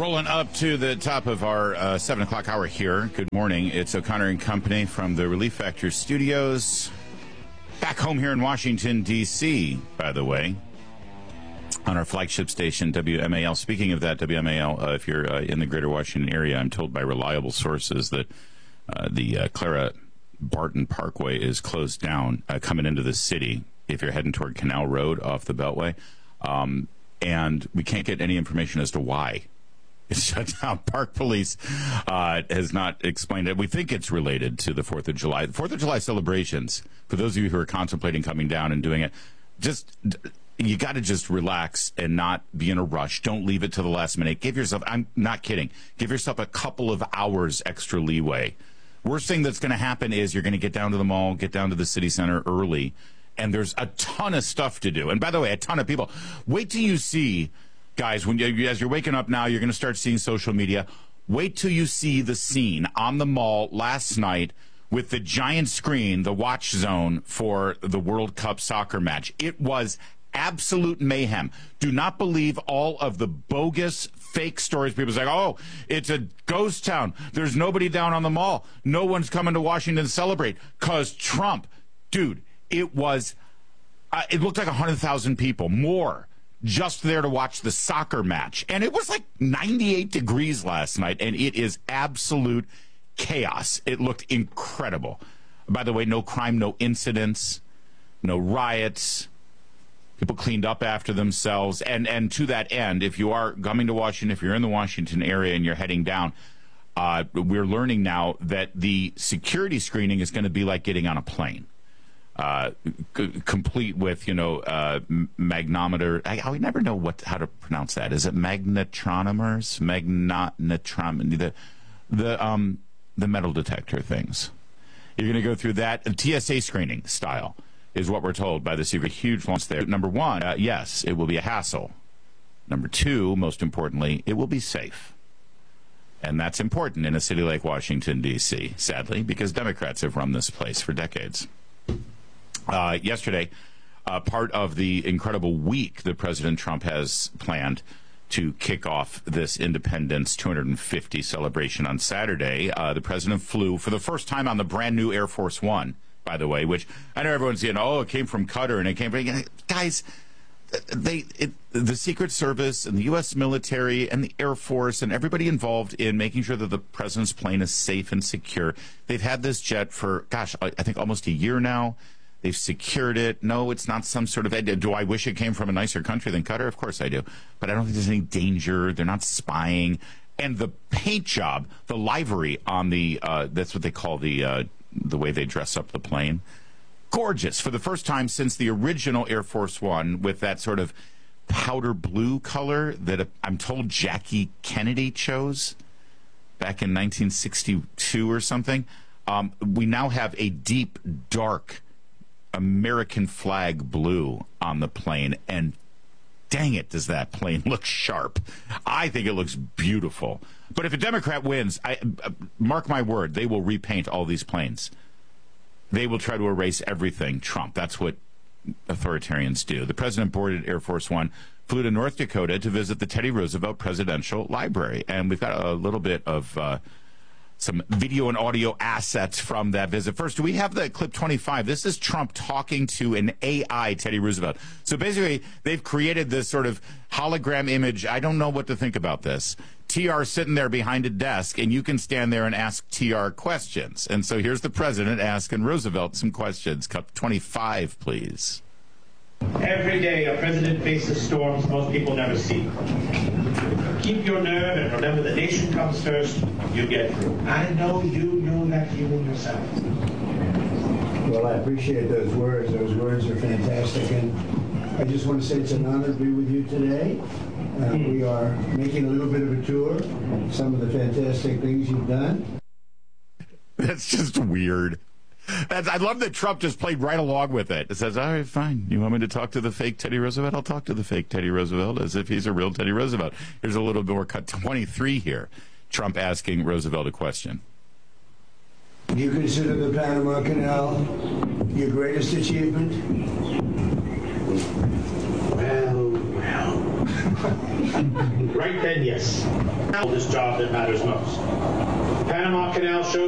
Rolling up to the top of our 7 o'clock hour here. Good morning. It's O'Connor and Company from the Relief Factor Studios. Back home here in Washington, D.C., by the way, on our flagship station, WMAL. Speaking of that, WMAL, if you're in the greater Washington area, I'm told by reliable sources that the Clara Barton Parkway is closed down coming into the city if you're heading toward Canal Road off the Beltway. And we can't get any information as to why it's shut down. Park Police has not explained it. We think it's related to the 4th of July. The 4th of July celebrations, for those of you who are contemplating coming down and doing it, you got to just relax and not be in a rush. Don't leave it to the last minute. Give yourself, I'm not kidding, give yourself a couple of hours extra leeway. Worst thing that's going to happen is you're going to get down to the mall, get down to the city center early, and there's a ton of stuff to do. And by the way, a ton of people. Wait till you see, guys, as you're waking up now, you're going to start seeing social media. Wait till you see the scene on the mall last night with the giant screen, the watch zone for the World Cup soccer match. It was absolute mayhem. Do not believe all of the bogus, fake stories. People say, oh, it's a ghost town. There's nobody down on the mall. No one's coming to Washington to celebrate because Trump. Dude, it looked like 100,000 people, more, just there to watch the soccer match. And it was like 98 degrees last night, and it is absolute chaos. It looked incredible. By the way, no crime, no incidents, no riots. People cleaned up after themselves. And to that end, if you are coming to Washington, if you're in the Washington area and you're heading down, we're learning now that the security screening is going to be like getting on a plane. Complete with, magnometer. I never know how to pronounce that. Is it magnetronomers? The metal detector things. You're going to go through that. TSA screening style is what we're told by the secret. Huge launch there. Number one, yes, it will be a hassle. Number two, most importantly, it will be safe. And that's important in a city like Washington, D.C., sadly, because Democrats have run this place for decades. Yesterday, part of the incredible week that President Trump has planned to kick off this Independence 250 celebration on Saturday, the president flew for the first time on the brand new Air Force One, by the way, which I know everyone's saying, it came from Qatar and it came from... Guys, the Secret Service and the U.S. military and the Air Force and everybody involved in making sure that the president's plane is safe and secure, they've had this jet for, I think almost a year now. They've secured it. No, it's not some sort of... Do I wish it came from a nicer country than Qatar? Of course I do. But I don't think there's any danger. They're not spying. And the paint job, the livery on the... that's what they call the way they dress up the plane. Gorgeous. For the first time since the original Air Force One, with that sort of powder blue color that I'm told Jackie Kennedy chose back in 1962 or something. We now have a deep, dark American flag blue on the plane, and dang it, does that plane look sharp. I think it looks beautiful. But if a Democrat wins, mark my word, they will repaint all these planes. They will try to erase everything Trump. That's what authoritarians do. The president boarded Air Force One, flew to North Dakota to visit the Teddy Roosevelt Presidential Library. And we've got a little bit of some video and audio assets from that visit. First, do we have the clip 25? This is Trump talking to an AI Teddy Roosevelt. So basically, they've created this sort of hologram image. I don't know what to think about this. TR sitting there behind a desk, and you can stand there and ask TR questions. And so here's the president asking Roosevelt some questions. Clip 25, please. Every day a president faces storms most people never see. Keep your nerve and remember the nation comes first. You get through. I know you know that feeling yourself. Well, I appreciate those words. Those words are fantastic. And I just want to say it's an honor to be with you today. We are making a little bit of a tour. Some of the fantastic things you've done. That's just weird. I love that Trump just played right along with it. It says, all right, fine. You want me to talk to the fake Teddy Roosevelt? I'll talk to the fake Teddy Roosevelt as if he's a real Teddy Roosevelt. Here's a little more cut 23 here. Trump asking Roosevelt a question. Do you consider the Panama Canal your greatest achievement? Well. Right then, yes. This job that matters most. Panama Canal shows